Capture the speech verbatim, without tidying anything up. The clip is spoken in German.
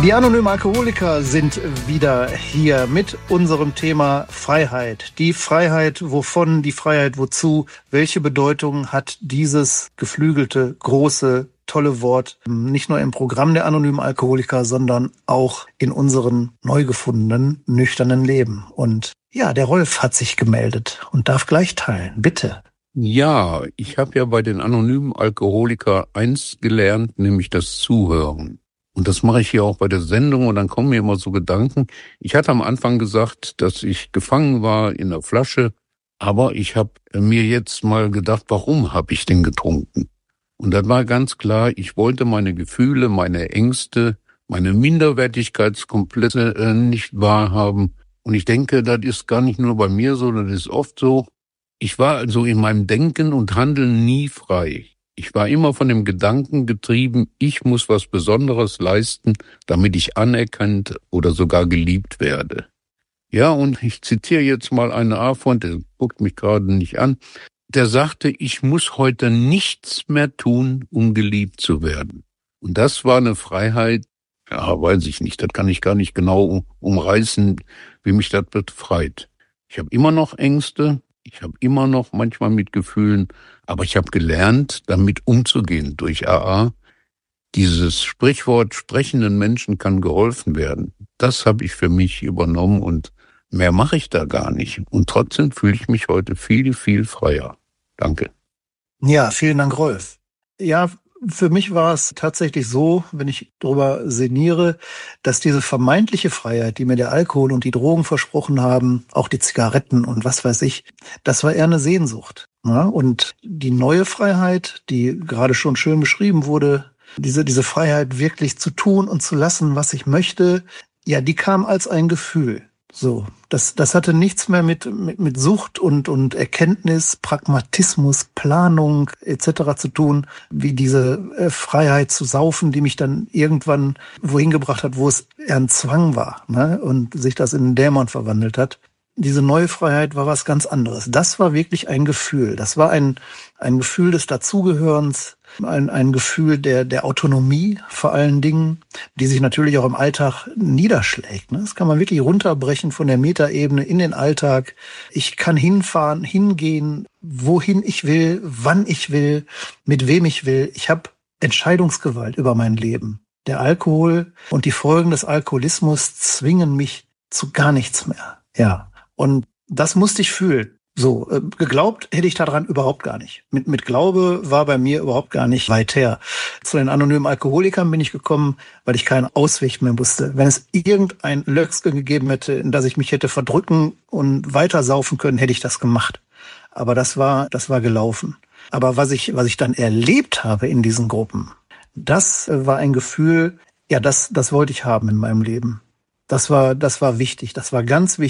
Die anonymen Alkoholiker sind wieder hier mit unserem Thema Freiheit. Die Freiheit wovon, die Freiheit wozu? Welche Bedeutung hat dieses geflügelte, große, tolle Wort nicht nur im Programm der anonymen Alkoholiker, sondern auch in unserem neu gefundenen, nüchternen Leben? Und ja, der Rolf hat sich gemeldet und darf gleich teilen. Bitte. Ja, ich habe ja bei den anonymen Alkoholiker eins gelernt, nämlich das Zuhören. Und das mache ich hier auch bei der Sendung und dann kommen mir immer so Gedanken. Ich hatte am Anfang gesagt, dass ich gefangen war in der Flasche, aber ich habe mir jetzt mal gedacht, warum habe ich denn getrunken? Und dann war ganz klar, ich wollte meine Gefühle, meine Ängste, meine Minderwertigkeitskomplexe äh, nicht wahrhaben. Und ich denke, das ist gar nicht nur bei mir so, das ist oft so. Ich war also in meinem Denken und Handeln nie frei. Ich war immer von dem Gedanken getrieben, ich muss was Besonderes leisten, damit ich anerkannt oder sogar geliebt werde. Ja, und ich zitiere jetzt mal einen A-Freund, der guckt mich gerade nicht an, der sagte, ich muss heute nichts mehr tun, um geliebt zu werden. Und das war eine Freiheit, ja, weiß ich nicht, das kann ich gar nicht genau umreißen, wie mich das befreit. Ich habe immer noch Ängste, ich habe immer noch manchmal Mitgefühlen, aber ich habe gelernt, damit umzugehen durch A A. Dieses Sprichwort, sprechenden Menschen kann geholfen werden. Das habe ich für mich übernommen und mehr mache ich da gar nicht. Und trotzdem fühle ich mich heute viel, viel freier. Danke. Ja, vielen Dank, Rolf. Ja, für mich war es tatsächlich so, wenn ich darüber sinniere, dass diese vermeintliche Freiheit, die mir der Alkohol und die Drogen versprochen haben, auch die Zigaretten und was weiß ich, das war eher eine Sehnsucht. Ja, und die neue Freiheit, die gerade schon schön beschrieben wurde, diese, diese Freiheit wirklich zu tun und zu lassen, was ich möchte, ja, die kam als ein Gefühl. So, das, das hatte nichts mehr mit, mit, mit Sucht und, und Erkenntnis, Pragmatismus, Planung et cetera zu tun, wie diese äh, Freiheit zu saufen, die mich dann irgendwann wohin gebracht hat, wo es eher ein Zwang war, ne, und sich das in einen Dämon verwandelt hat. Diese neue Freiheit war was ganz anderes. Das war wirklich ein Gefühl. Das war ein, ein Gefühl des Dazugehörens, ein, ein Gefühl der, der Autonomie vor allen Dingen, die sich natürlich auch im Alltag niederschlägt. Das kann man wirklich runterbrechen von der Metaebene in den Alltag. Ich kann hinfahren, hingehen, wohin ich will, wann ich will, mit wem ich will. Ich habe Entscheidungsgewalt über mein Leben. Der Alkohol und die Folgen des Alkoholismus zwingen mich zu gar nichts mehr. Ja. Und das musste ich fühlen. So, äh, geglaubt hätte ich daran überhaupt gar nicht. Mit, mit Glaube war bei mir überhaupt gar nicht weit her. Zu den anonymen Alkoholikern bin ich gekommen, weil ich keinen Ausweg mehr wusste. Wenn es irgendein Löckchen gegeben hätte, in das ich mich hätte verdrücken und weiter saufen können, hätte ich das gemacht. Aber das war, das war gelaufen. Aber was ich, was ich dann erlebt habe in diesen Gruppen, das war ein Gefühl, ja, das, das wollte ich haben in meinem Leben. Das war, das war wichtig. Das war ganz wichtig.